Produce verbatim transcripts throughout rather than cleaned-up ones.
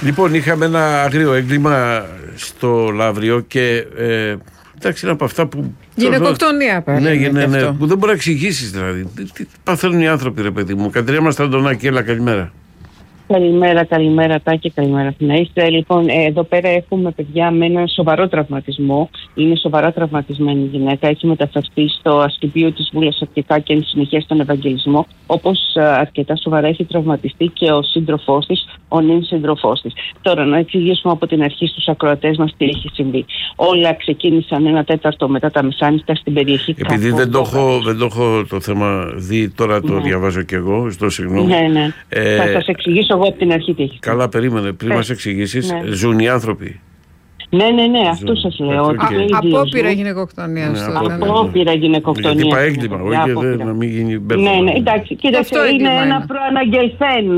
Λοιπόν, είχαμε ένα αγρίο έγκλημα στο Λαύριο και ε, εντάξει, είναι από αυτά που. Γυναικοκτονία πάλι. Ναι, ναι, ναι, αυτό. που δεν μπορεί να εξηγήσει δηλαδή. Τι, τι παθαίνουν οι άνθρωποι, ρε παιδί μου. Κατρία Μαστραντονάκη, έλα, καλημέρα. Καλημέρα, καλημέρα Τάκη, καλημέρα Αθηναΐστε. Λοιπόν, ε, εδώ πέρα έχουμε παιδιά με ένα σοβαρό τραυματισμό. Είναι σοβαρά τραυματισμένη η γυναίκα. Έχει μεταφερθεί στο Ασκηπείο της Βούλας αρχικά και εν συνεχεία στον Ευαγγελισμό. Όπως ε, αρκετά σοβαρά έχει τραυματιστεί και ο σύντροφός της, ο νυν σύντροφός της. Τώρα, να εξηγήσουμε από την αρχή στους ακροατές μας τι έχει συμβεί. Όλα ξεκίνησαν ένα τέταρτο μετά τα μεσάνυχτα στην περιοχή. Επειδή δεν το, έχω, δεν το έχω το θέμα δει, τώρα το ναι. διαβάζω κι εγώ. Στο συγγνώμη. Ναι, ναι. Ε, Θα σας εξηγήσω από την αρχή τι έχει. Καλά, περίμενε. Πριν μας εξηγήσεις, ναι. ζουν οι άνθρωποι. Ναι, ναι, ναι, αυτό σας λέω. Απόπειρα γυναικοκτονία. Απόπειρα γυναικοκτονία. Γιατί είπα έγκλημα, όχι να μην γίνει μπέρδεμα. Ναι, ναι, εντάξει, κοίταξε, είναι ένα προαναγγελθέν.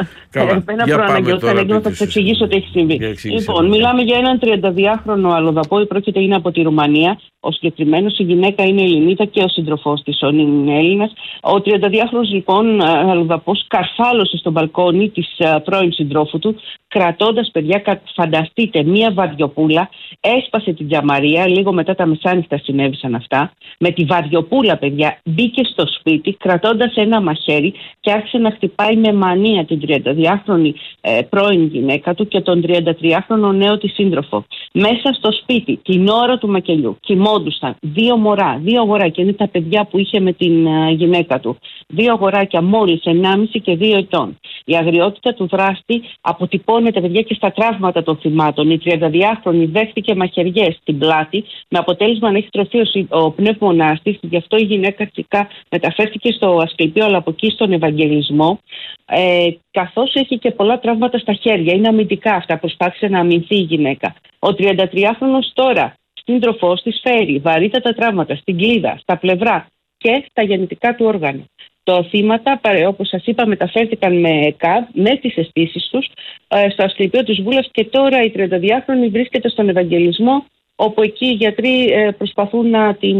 Ένα προαναγγελθέν έγκλημα, θα σας εξηγήσω τι έχει συμβεί. Λοιπόν, μιλάμε για έναν τριανταδυάχρονο αλλοδαπό, πρόκειται είναι από τη Ρουμανία. Ο συγκεκριμένος, η γυναίκα είναι Ελληνίδα και ο σύντροφός της, ο είναι Έλληνας. Ο τριανταδυάχρονος λοιπόν αλλοδαπός καρφάλωσε στο μπαλκόνι της πρώην συντρόφου του, κρατώντας, παιδιά, φανταστείτε, μία βαδιοπούλα, έσπασε την τζαμαρία, λίγο μετά τα μεσάνυχτα συνέβησαν αυτά. Με τη βαδιοπούλα, παιδιά, μπήκε στο σπίτι, κρατώντας ένα μαχαίρι και άρχισε να χτυπάει με μανία την τριανταδυάχρονη ε, πρώην γυναίκα του και τον τριαντατριάχρονο νέο της σύντροφο. Μέσα στο σπίτι, την ώρα του μακελιού, κοιμόντουσαν δύο μωρά, δύο αγοράκια, είναι τα παιδιά που είχε με την uh, γυναίκα του. Δύο αγοράκια μόλις ενάμιση και δύο ετών. Η αγριότητα του δράστη αποτυπώνεται, παιδιά, και στα τραύματα των θυμάτων. Η τριανταδυάχρονη δέχτηκε μαχαιριές στην πλάτη, με αποτέλεσμα να έχει τρωθεί ο, ο πνεύμονάς της. Γι' αυτό η γυναίκα αρχικά μεταφέρθηκε στο Ασκληπείο, αλλά από εκεί στον Ευαγγελισμό. Ε, καθώς έχει και πολλά τραύματα στα χέρια. Είναι αμυντικά αυτά, προσπάθησε να αμυνθεί η γυναίκα. Ο τριαντατριάχρονος τώρα, σύντροφός της, φέρει βαρύτατα τραύματα στην κλίδα, στα πλευρά και στα γεννητικά του όργανα. Τα θύματα, όπως σας είπα, μεταφέρθηκαν με ΚΑΒ, με τις αισθήσεις τους, στο Ασκληπείο της Βούλας και τώρα η τριανταδυάχρονη βρίσκεται στον Ευαγγελισμό, όπου εκεί οι γιατροί προσπαθούν να, την,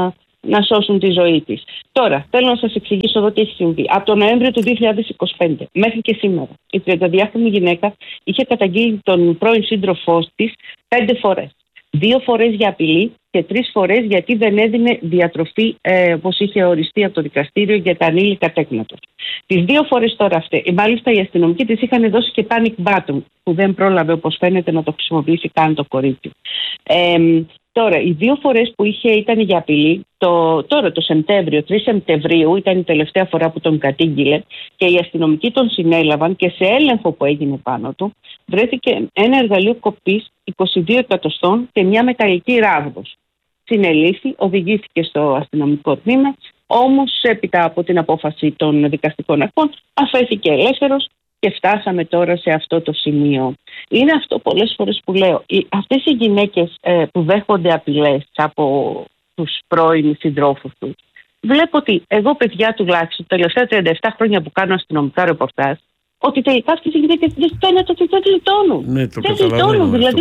να σώσουν τη ζωή της. Τώρα, θέλω να σας εξηγήσω εδώ τι έχει συμβεί. Από τον Νοέμβριο του δύο χιλιάδες είκοσι πέντε μέχρι και σήμερα, η τριανταδυάχρονη γυναίκα είχε καταγγείλει τον πρώην σύντροφό της πέντε φορές. Δύο φορές για απειλή και τρεις φορές γιατί δεν έδινε διατροφή, ε, όπως είχε οριστεί από το δικαστήριο, για τα ανήλικα τέκνα του. Τις δύο φορές τώρα αυτές, μάλιστα οι αστυνομικοί της είχαν δώσει και panic button, που δεν πρόλαβε, όπως φαίνεται, να το χρησιμοποιήσει καν το κορίτσι. Ε, τώρα, οι δύο φορές που είχε ήταν για απειλή, το, τώρα το Σεπτέμβριο, τρεις Σεπτεμβρίου ήταν η τελευταία φορά που τον κατήγγειλε και οι αστυνομικοί τον συνέλαβαν και σε έλεγχο που έγινε πάνω του βρέθηκε ένα εργαλείο κοπής είκοσι δύο εκατοστών και μια μεταλλική ράβδος. Συνελήφθη, οδηγήθηκε στο αστυνομικό τμήμα, όμως έπειτα από την απόφαση των δικαστικών αρχών αφέθηκε ελεύθερος και φτάσαμε τώρα σε αυτό το σημείο. Είναι αυτό πολλές φορές που λέω. Οι, αυτές οι γυναίκες ε, που δέχονται απειλές από τους πρώην συντρόφους τους, βλέπω ότι εγώ, παιδιά, τουλάχιστον τα τελευταία τριάντα επτά χρόνια που κάνω αστυνομικά ρεπορτάζ, ότι τελικά αυτές οι γυναίκες δεν φαίνεται ότι δεν γλιτώνουν. Ναι, το δεν γλιτώνουν, δηλαδή.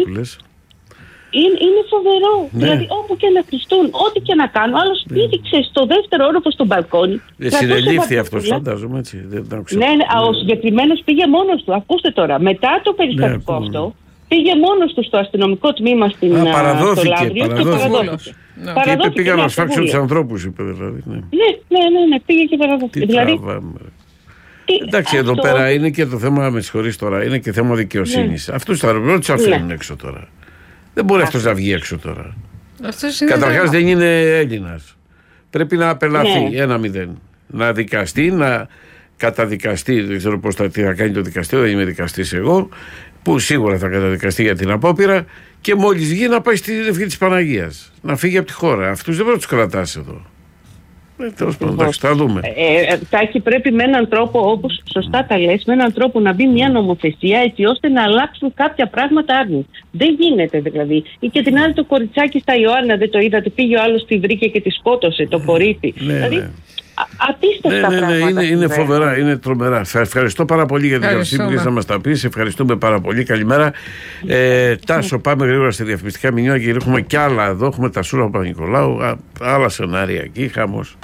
Είναι, είναι φοβερό. Ναι. Δηλαδή, όπου και να κρυστούν, ό,τι και να κάνουν. Άλλος ναι. πήδηξε στο δεύτερο όροφο στο μπαλκόνι. Δεν συνελήφθη αυτό, φαντάζομαι, έτσι. Δεν το ναι, ναι, ναι, ο συγκεκριμένος πήγε μόνος του. Ακούστε τώρα, μετά το περιστατικό ναι, αυτό, πήγε μόνος του στο αστυνομικό τμήμα στην Α, παραδόθηκε, στο Λαύριο παραδόθηκε. και παραδόθηκε. Ναι. Και είπε, πήγα να σφάξω τους ανθρώπους, είπε δηλαδή. Ναι, ναι, ναι, ναι, ναι πήγε και παραδόθηκε. Τι δηλαδή, τράβαμε. Εντάξει, αυτό... εδώ πέρα είναι και το θέμα, με συγχωρείς τώρα, είναι και θέμα δικαιοσύνης. Ναι. Αυτούς θα τους αφήνουν ναι. έξω τώρα. Δεν μπορεί αυτός να βγει έξω τώρα. Καταρχάς δεν είναι Έλληνας. Πρέπει να απελαθεί ναι. ένα μηδέν. Να δικαστεί, να καταδικαστεί. Δεν ξέρω πώς θα, τι θα κάνει το δικαστήριο, δεν είμαι δικαστής εγώ. Που σίγουρα θα καταδικαστεί για την απόπειρα. Και μόλις βγει να πάει στη Ευχή της Παναγίας. Να φύγει από τη χώρα. Αυτούς δεν πρέπει να τους κρατάς εδώ. Ε, τέλος πάντων, εντάξει, θα δούμε. Ε, ε, Τάκη, πρέπει με έναν τρόπο, όπως σωστά τα λες, με έναν τρόπο να μπει μια νομοθεσία έτσι ώστε να αλλάξουν κάποια πράγματα άρνη. Δεν γίνεται δηλαδή. Ή και την άλλη το κοριτσάκι στα Ιωάννα, δεν το είδατε, πήγε ο άλλος, τη βρήκε και τη σκότωσε το κορίτσι. Ναι, δηλαδή, ναι. Απίστευτα ναι, ναι, ναι, πράγματα. Είναι, είναι φοβερά, είναι τρομερά. Σε ευχαριστώ πάρα πολύ για την καλοσύνη να μας τα πεις. Ευχαριστούμε πάρα πολύ. Καλημέρα. Ε, Τάσο, πάμε γρήγορα στα διαφημιστικά μηνύματα και έχουμε κι άλλα εδώ. Έχουμε τα Σούρα Παπα-Νικολάου, άλλα σενάρια εκεί, χαμός.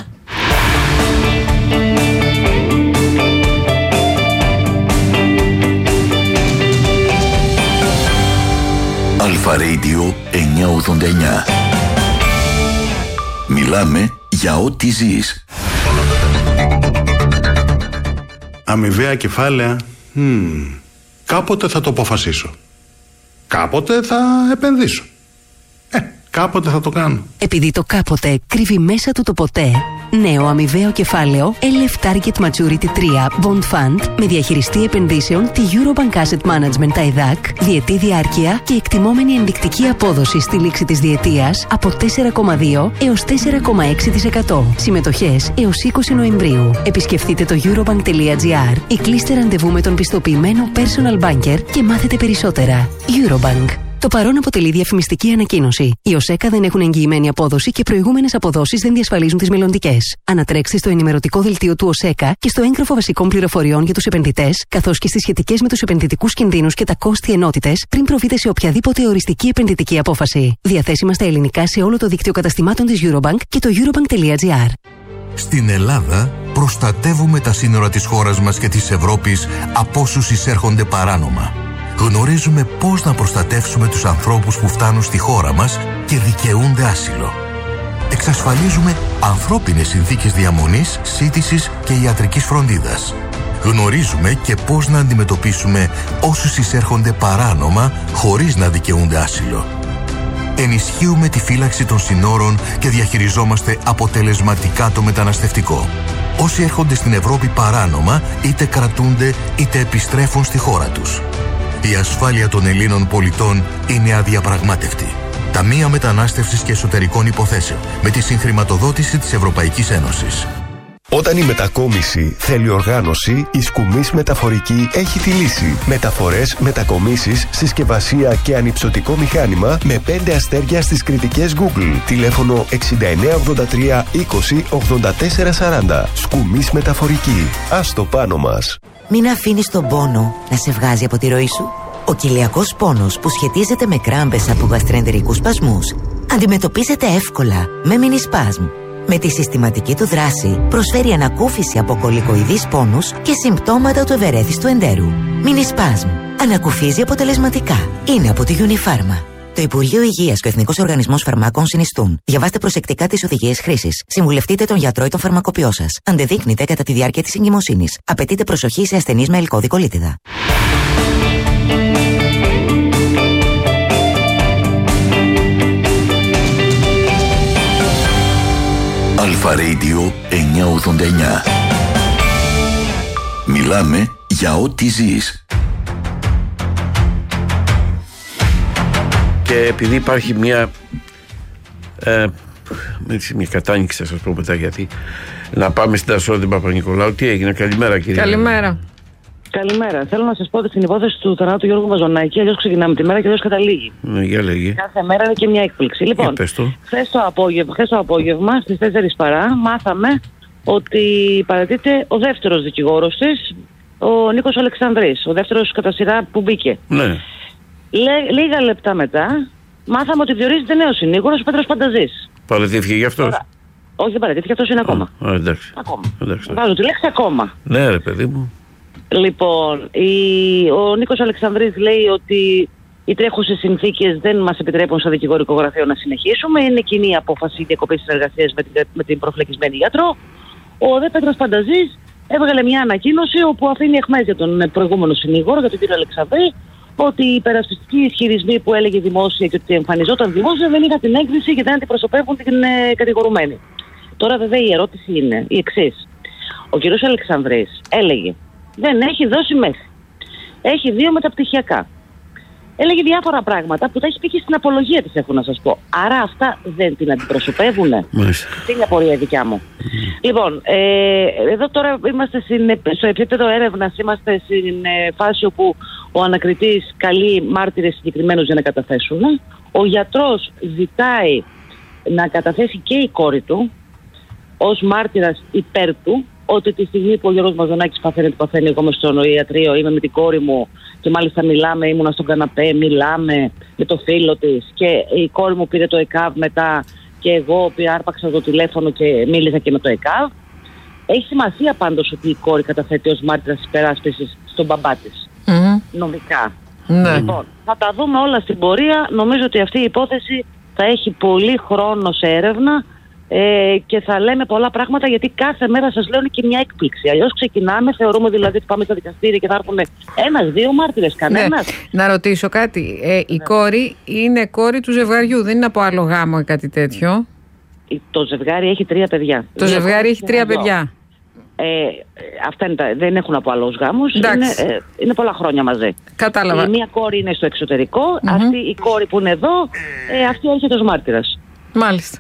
Αλφα Radio εννιακόσια ογδόντα εννιά. Μιλάμε για ό,τι ζεις. Αμοιβαία κεφάλαια. Hmm. Κάποτε θα το αποφασίσω. Κάποτε θα επενδύσω. Ε, κάποτε θα το κάνω. Επειδή το κάποτε κρύβει μέσα του το ποτέ, νέο αμοιβαίο κεφάλαιο ελ εφ Target Maturity τρία Bond Fund με διαχειριστή επενδύσεων τη Eurobank Asset Management τα ΕΔΑΚ, διετή διάρκεια και εκτιμόμενη ενδεικτική απόδοση στη λήξη της διετίας από τέσσερα κόμμα δύο έως τέσσερα κόμμα έξι τοις εκατό. Συμμετοχές έως είκοσι Νοεμβρίου. Επισκεφτείτε το eurobank τελεία gr ή κλείστε ραντεβού με τον πιστοποιημένο personal banker και μάθετε περισσότερα. Eurobank. Το παρόν αποτελεί διαφημιστική ανακοίνωση. Οι ΟΣΕΚΑ δεν έχουν εγγυημένη απόδοση και προηγούμενες αποδόσεις δεν διασφαλίζουν τις μελλοντικές. Ανατρέξτε στο ενημερωτικό δελτίο του ΟΣΕΚΑ και στο έγγραφο βασικών πληροφοριών για τους επενδυτές, καθώς και στις σχετικές με τους επενδυτικούς κινδύνους και τα κόστη ενότητες, πριν προβείτε σε οποιαδήποτε οριστική επενδυτική απόφαση. Διαθέσιμα στα ελληνικά σε όλο το δίκτυο καταστημάτων της Eurobank και το eurobank τελεία gr. Στην Ελλάδα προστατεύουμε τα σύνορα της χώρας μας και της Ευρώπης από όσους εισέρχονται παράνομα. Γνωρίζουμε πώς να προστατεύσουμε τους ανθρώπους που φτάνουν στη χώρα μας και δικαιούνται άσυλο. Εξασφαλίζουμε ανθρώπινες συνθήκες διαμονής, σύντησης και ιατρικής φροντίδας. Γνωρίζουμε και πώς να αντιμετωπίσουμε όσους εισέρχονται παράνομα χωρίς να δικαιούνται άσυλο. Ενισχύουμε τη φύλαξη των συνόρων και διαχειριζόμαστε αποτελεσματικά το μεταναστευτικό. Όσοι έρχονται στην Ευρώπη παράνομα είτε κρατούνται είτε επιστρέφουν στη χώρα τους. Η ασφάλεια των Ελλήνων πολιτών είναι αδιαπραγμάτευτη. Ταμεία Μετανάστευσης και Εσωτερικών Υποθέσεων με τη συγχρηματοδότηση της Ευρωπαϊκής Ένωσης. Όταν η μετακόμιση θέλει οργάνωση, η Σκουμής Μεταφορική έχει τη λύση. Μεταφορές, μετακομίσεις, συσκευασία και ανυψωτικό μηχάνημα με πέντε αστέρια στις κριτικές Google. Τηλέφωνο εξήντα εννέα ογδόντα τρία είκοσι ογδόντα τέσσερα σαράντα. Σκουμής Μεταφορική. Ας το πάνω μας. Μην αφήνεις τον πόνο να σε βγάζει από τη ροή σου. Ο κοιλιακός πόνος που σχετίζεται με κράμπες από γαστροεντερικούς σπασμούς αντιμετωπίζεται εύκολα με Minispasm. Με τη συστηματική του δράση προσφέρει ανακούφιση από κολικοειδείς πόνους και συμπτώματα του ευερέθιστου εντέρου. Minispasm. Ανακουφίζει αποτελεσματικά. Είναι από τη Unifarma. Το Υπουργείο Υγείας και ο Εθνικός Οργανισμός Φαρμάκων συνιστούν. Διαβάστε προσεκτικά τις οδηγίες χρήσης. Συμβουλευτείτε τον γιατρό ή τον φαρμακοποιό σας. Αντεδείκνυται κατά τη διάρκεια της εγκυμοσύνης. Απαιτείται προσοχή σε ασθενείς με ελκώδη κολίτιδα. Αλφα Radio εννιακόσια ογδόντα εννιά. Μιλάμε για ό,τι ζεις. Και επειδή υπάρχει μια ε, μια κατάνοιξη, θα σας πω μετά γιατί, να πάμε στην Τασό την Παπα-Νικολάου. Τι έγινε? Καλημέρα κύριε. Καλημέρα. Καλημέρα. Θέλω να σας πω ότι στην υπόθεση του θανάτου του Γιώργου Μαζονάκη, αλλιώς ξεκινάμε τη μέρα και αλλιώς καταλήγει. Ναι, για λέγει. Κάθε μέρα είναι και μια έκπληξη. Λοιπόν, χθες το απόγευμα, χθες το απόγευμα στις τέσσερις παρά, μάθαμε ότι παρατείται ο δεύτερος δικηγόρος της, ο Νίκος Αλεξανδρής, ο δεύτερος κατά σειρά που μπήκε. Ναι. Λέ, λίγα λεπτά μετά, μάθαμε ότι διορίζεται νέος συνήγορος, ο Πέτρος Πανταζής. Παρατήθηκε γι' αυτός? Τώρα, όχι, δεν παρατήθηκε, αυτός είναι ακόμα. Α, εντάξει. Ακόμα. Εντάξει. Βάζω τη λέξη ακόμα. Ναι, ρε παιδί μου. Λοιπόν, η, ο Νίκος Αλεξανδρής λέει ότι οι τρέχουσες συνθήκες δεν μας επιτρέπουν στο δικηγορικό γραφείο να συνεχίσουμε. Είναι κοινή απόφαση διακοπής συνεργασίας με την, με την προφλεκισμένη γιατρό. Ο δε Πέτρος Πανταζής έβγαλε μια ανακοίνωση όπου αφήνει εχμές για τον προηγούμενο συνήγορο, για τον κύριο Αλεξανδρή, ότι οι υπερασπιστικοί ισχυρισμοί που έλεγε δημόσια και ότι εμφανιζόταν δημόσια δεν είχαν την έγκριση και δεν αντιπροσωπεύουν την ε, κατηγορουμένη. Τώρα βέβαια η ερώτηση είναι η εξής. Ο κύριος Αλεξανδρής έλεγε δεν έχει δώσει μέση. Έχει δύο μεταπτυχιακά. Έλεγε διάφορα πράγματα που τα έχει πει και στην απολογία της, έχω να σας πω. Άρα αυτά δεν την αντιπροσωπεύουνε. Αυτή είναι η απορία δικιά μου. Mm. Λοιπόν, ε, εδώ τώρα είμαστε στην, στο επίπεδο έρευνας, είμαστε στην ε, φάση όπου ο ανακριτής καλεί μάρτυρες συγκεκριμένους για να καταθέσουν. Ο γιατρός ζητάει να καταθέσει και η κόρη του ως μάρτυρας υπέρ του, ότι τη στιγμή που ο Γιώργος Μαζονάκης παθαίνει ότι παθαίνει, εγώ είμαι στο νοηατρείο, είμαι με την κόρη μου και μάλιστα μιλάμε, ήμουνα στον καναπέ, μιλάμε με το φίλο της και η κόρη μου πήρε το ΕΚΑΒ μετά και εγώ άρπαξα το τηλέφωνο και μίλησα και με το ΕΚΑΒ. Έχει σημασία πάντως ότι η κόρη καταθέτει ως μάρτυρας υπεράσπισης στον μπαμπά της. Mm-hmm. Νομικά. Ναι. Λοιπόν, θα τα δούμε όλα στην πορεία. Νομίζω ότι αυτή η υπόθεση θα έχει πολύ χρόνο σε έρευνα ε, και θα λέμε πολλά πράγματα, γιατί κάθε μέρα σας λέω είναι και μια έκπληξη. Αλλιώς ξεκινάμε, θεωρούμε δηλαδή ότι πάμε στο δικαστήριο και θα έρθουν ένας, δύο μάρτυρες, κανένας. Ναι. Να ρωτήσω κάτι. Ε, η ναι. κόρη είναι κόρη του ζευγαριού, δεν είναι από άλλο γάμο ή κάτι τέτοιο? Το ζευγάρι έχει τρία παιδιά. Το δύο ζευγάρι έχει τρία παιδιά. Ε, αυτά είναι τα, δεν έχουν από άλλους γάμους. Είναι, ε, είναι πολλά χρόνια μαζί. Κατάλαβα. Η μία κόρη είναι στο εξωτερικό, mm-hmm. αυτή η κόρη που είναι εδώ, ε, αυτή έρχεται ως μάρτυρας. Μάλιστα.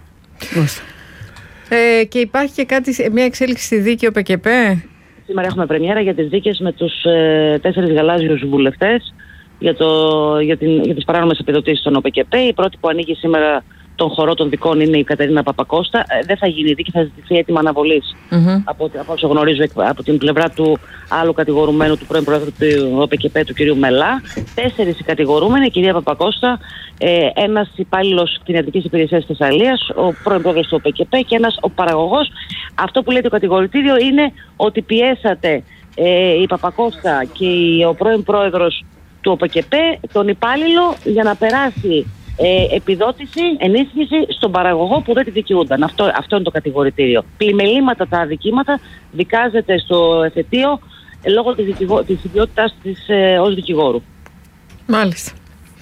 ε, και υπάρχει και κάτι, μια εξέλιξη στη δίκη ο ΠΚΠ. Σήμερα έχουμε πρεμιέρα για τις δίκες με τους ε, τέσσερις γαλάζιους βουλευτές για, το, για, την, για τις παράνομες επιδοτήσεις των ΟΠΚΠ. Η πρώτη που ανοίγει σήμερα τον χορό των δικών είναι η Κατερίνα Παπακώστα. Ε, δεν θα γίνει δίκη, θα ζητηθεί έτοιμα αναβολής. Mm-hmm. Από, από όσο γνωρίζω από την πλευρά του άλλου κατηγορουμένου, του πρώην πρόεδρου του ΟΠΚΠ, του κ. Μελά. Τέσσερις οι κατηγορούμενοι, η κυρία Παπακώστα, ε, ένας υπάλληλος κτηνιατρικής υπηρεσίας της Θεσσαλίας, ο πρώην πρόεδρος του ΟΠΚΠ και ένας ο παραγωγός. Αυτό που λέει το κατηγορητήριο είναι ότι πιέσατε ε, η Παπακώστα και ο πρώην πρόεδρος του ΟΠΚΠ τον υπάλληλο για να περάσει Ε, επιδότηση, ενίσχυση στον παραγωγό που δεν τη δικαιούνταν. Αυτό, αυτό είναι το κατηγορητήριο. Πλημελήματα τα αδικήματα, δικάζεται στο εφετείο ε, λόγω της, δικηγο... της ιδιότητάς της ε, ως δικηγόρου. Μάλιστα.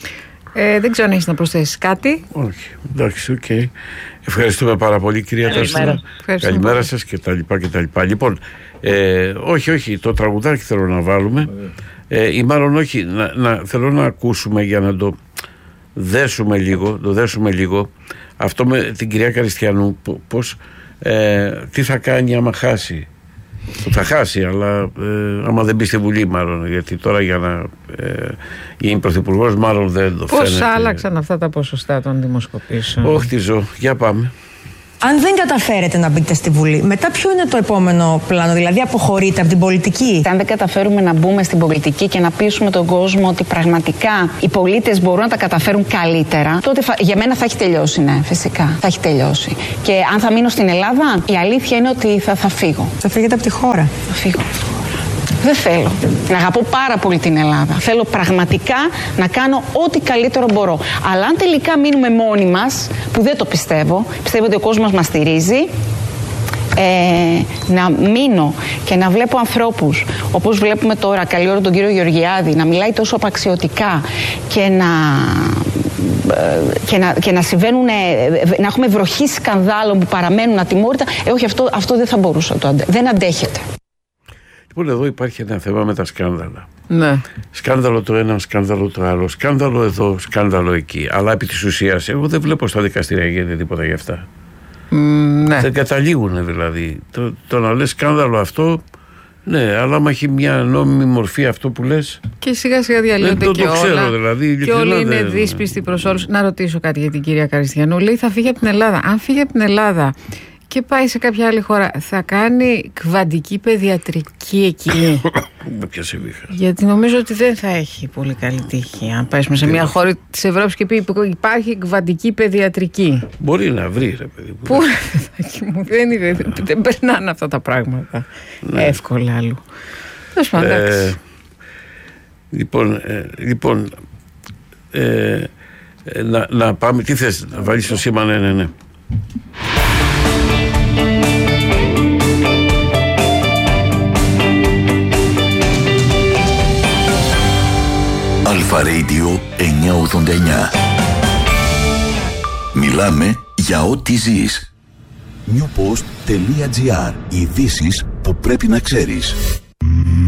Ε, δεν ξέρω αν έχεις να προσθέσεις κάτι. Όχι. Εντάξει, οκ. Okay. Ευχαριστούμε πάρα πολύ, κυρία Τάστα. Καλημέρα σας και τα λοιπά και τα λοιπά. Λοιπόν, ε, όχι, όχι, το τραγουδάκι θέλω να βάλουμε. Ε, ή μάλλον όχι, να, να, θέλω να ακούσουμε για να το δέσουμε λίγο, το δέσουμε λίγο αυτό με την κυρία Καριστιανού, πώς, ε, τι θα κάνει άμα χάσει. Θα χάσει, αλλά ε, άμα δεν μπει στη Βουλή μάλλον, γιατί τώρα για να ε, γίνει πρωθυπουργός μάλλον δεν το φαίνεται. Πώς άλλαξαν αυτά τα ποσοστά των δημοσκοπήσεων? Όχι τη ζω, για πάμε. Αν δεν καταφέρετε να μπείτε στη Βουλή, μετά ποιο είναι το επόμενο πλάνο, δηλαδή αποχωρείτε από την πολιτική? Αν δεν καταφέρουμε να μπούμε στην πολιτική και να πείσουμε τον κόσμο ότι πραγματικά οι πολίτες μπορούν να τα καταφέρουν καλύτερα, τότε για μένα θα έχει τελειώσει, ναι, φυσικά. Θα έχει τελειώσει. Και αν θα μείνω στην Ελλάδα, η αλήθεια είναι ότι θα, θα φύγω. Θα φύγετε από τη χώρα? Θα φύγω. Δεν θέλω. Να αγαπώ πάρα πολύ την Ελλάδα. Θέλω πραγματικά να κάνω ό,τι καλύτερο μπορώ. Αλλά αν τελικά μείνουμε μόνοι μας, που δεν το πιστεύω, πιστεύω ότι ο κόσμος μας στηρίζει, ε, να μείνω και να βλέπω ανθρώπους, όπως βλέπουμε τώρα, καλή ώρα τον κύριο Γεωργιάδη, να μιλάει τόσο απαξιωτικά και να... Και να, και να συμβαίνουν, να έχουμε βροχή σκανδάλων που παραμένουν ατιμόρυτα. Ε, όχι, αυτό, αυτό δεν θα μπορούσα, το αντε, δεν αντέχεται. Λοιπόν, εδώ υπάρχει ένα θέμα με τα σκάνδαλα. Ναι. Σκάνδαλο το ένα, σκάνδαλο το άλλο, σκάνδαλο εδώ, σκάνδαλο εκεί. Αλλά επί της ουσίας, εγώ δεν βλέπω στα δικαστήρια γίνεται τίποτα γι' αυτά. Mm, ναι. Δεν καταλήγουν δηλαδή. Το, το να λες σκάνδαλο αυτό, ναι, αλλά άμα έχει μια νόμιμη μορφή αυτό που λες. Και σιγά σιγά διαλύονται το, και το ξέρω, όλα. Δηλαδή, και όλοι είναι δεν... δύσπιστοι προς όλους. Να ρωτήσω κάτι για την κυρία Καριστιανού. Λέει θα φύγει από την Ελλάδα. Αν φύγει από την Ελλάδα και πάει σε κάποια άλλη χώρα, θα κάνει κβαντική παιδιατρική εκεί? Γιατί νομίζω ότι δεν θα έχει πολύ καλή τύχη αν πάει σε μια χώρα της Ευρώπης και πει υπάρχει κβαντική παιδιατρική. Μπορεί να βρει, ρε παιδί. Πού μου, δεν, είναι, δεν περνάνε αυτά τα πράγματα, ναι, εύκολα άλλου. Ε, λοιπόν, ε, λοιπόν ε, ε, να, να πάμε, τι θες, να βάλεις το σήμα? Ναι, ναι, ναι. Αλφα Radio εννιακόσια ογδόντα εννιά. Μιλάμε για ό,τι ζεις. newpost.gr. Ειδήσεις που πρέπει να ξέρεις.